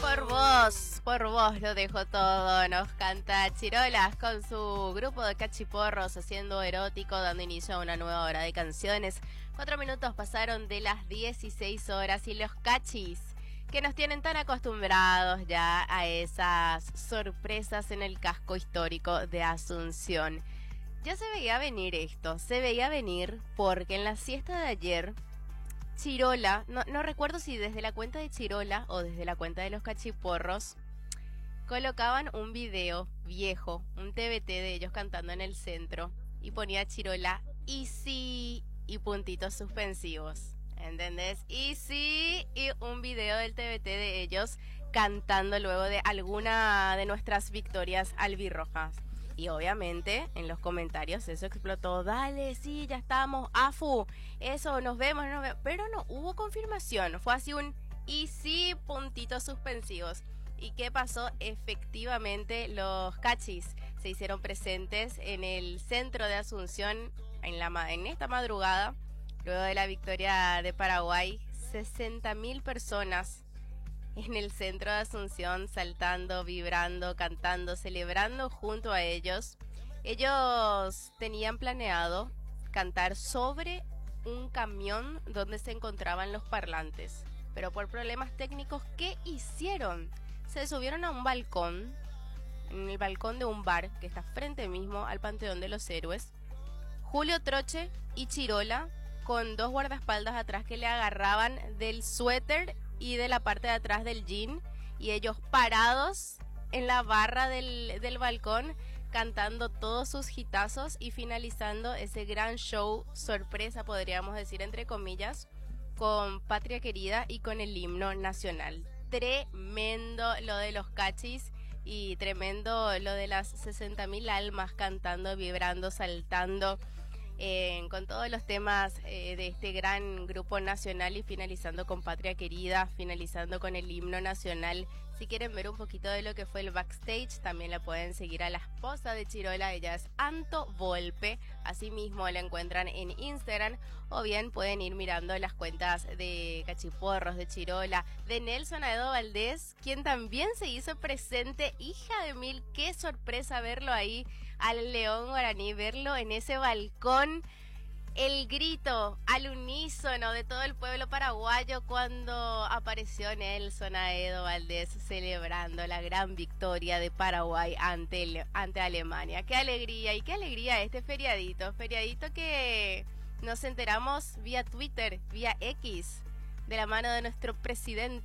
Por vos lo dejo todo. Nos canta Chirolas con su grupo de cachiporros haciendo erótico, dando inicio a una nueva hora de canciones. 4 minutos pasaron de las 16 horas y los cachis, que nos tienen tan acostumbrados ya a esas sorpresas en el casco histórico de Asunción. Ya se veía venir esto, se veía venir porque en la siesta de ayer Chirola, no recuerdo si desde la cuenta de Chirola o desde la cuenta de los cachiporros, colocaban un video viejo, un TBT de ellos cantando en el centro, y ponía Chirola, y sí, y puntitos suspensivos, ¿entendés? Y sí, y un video del TBT de ellos cantando luego de alguna de nuestras victorias albirrojas. Y obviamente en los comentarios eso explotó. Dale, sí, ya estamos, afu, eso, nos vemos. Pero no hubo confirmación. Fue así un y sí, puntitos suspensivos. ¿Y qué pasó? Efectivamente, los cachis se hicieron presentes en el centro de Asunción en esta madrugada. Luego de la victoria de Paraguay, 60.000 personas en el centro de Asunción, saltando, vibrando, cantando, celebrando junto a ellos. Ellos tenían planeado cantar sobre un camión donde se encontraban los parlantes, pero por problemas técnicos, ¿qué hicieron? Se subieron a un balcón, en el balcón de un bar que está frente mismo al Panteón de los Héroes. Julio Troche y Chirola, con 2 guardaespaldas atrás que le agarraban del suéter y de la parte de atrás del jean, y ellos parados en la barra del balcón cantando todos sus hitazos y finalizando ese gran show sorpresa, podríamos decir entre comillas, con Patria Querida y con el himno nacional. Tremendo lo de los cachis y tremendo lo de las 60.000 almas cantando, vibrando, saltando, con todos los temas de este gran grupo nacional, y finalizando con Patria Querida, finalizando con el himno nacional. Si quieren ver un poquito de lo que fue el backstage, también la pueden seguir a la esposa de Chirola, ella es Anto Volpe, asimismo la encuentran en Instagram, o bien pueden ir mirando las cuentas de Cachiporros, de Chirola, de Nelson Aedo Valdés, quien también se hizo presente. Hija de mil, qué sorpresa verlo ahí al León Guaraní, verlo en ese balcón. El grito al unísono de todo el pueblo paraguayo cuando apareció Nelson Aedo Valdés celebrando la gran victoria de Paraguay ante Alemania. ¡Qué alegría! Y qué alegría este feriadito que nos enteramos vía Twitter, vía X, de la mano de nuestro presidente